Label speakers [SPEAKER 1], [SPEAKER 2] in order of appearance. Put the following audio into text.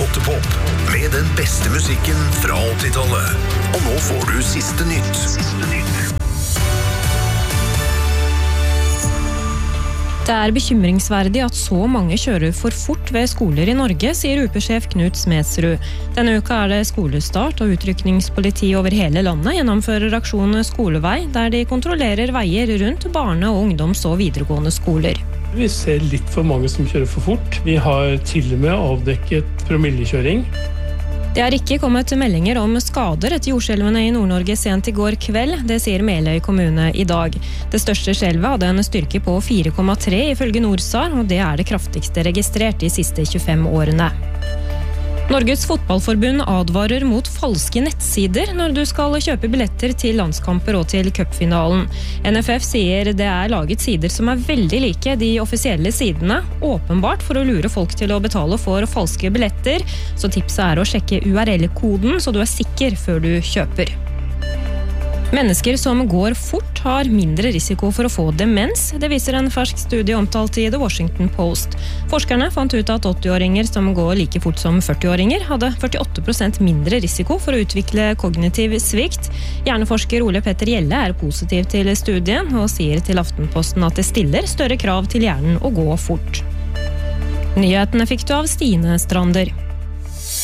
[SPEAKER 1] Åttepop, med den beste musikken fra 80-tallet. Og nå får du siste nytt.
[SPEAKER 2] Det er bekymringsverdig at så mange kjører for fort ved skoler i Norge, sier UP-sjef Knut Smedsrud. Denne uka er det skolestart, og utrykningspoliti over hele landet gjennomfører aksjonen Skolevei, der de kontrollerer veier rundt barne- og ungdoms- og videregående skoler.
[SPEAKER 3] Vi ser litt for mange som kjører for fort. Vi har til og med avdekket promillekjøring.
[SPEAKER 2] Det er ikke kommet meldinger om skader etter jordskjelvene i Nord-Norge sent i går kveld, det sier Meløy kommune i dag. Det største skjelvet hadde en styrke på 4,3 ifølge Norsar, og det er det kraftigste registrert de siste 25 årene. Norges fotballforbund advarer mot falske nettsider når du skal kjøpe billetter til landskamper og til cupfinalen. NFF sier det er laget sider som er veldig like de offisielle sidene, åpenbart for å lure folk til å betale for falske billetter, så tipset er å sjekke URL-koden så du er sikker før du kjøper. Mennesker som går fort har mindre risiko for å få demens. Det viser en fersk studie omtalt i The Washington Post. Forskerne fant ut at 80-åringer som går like fort som 40-åringer hadde 48% mindre risiko for å utvikle kognitiv svikt. Hjerneforsker Ole Petter Gjelle er positiv til studien og sier til Aftenposten at det stiller større krav til hjernen å gå fort. Nyhetene fikk du av Stine Strander.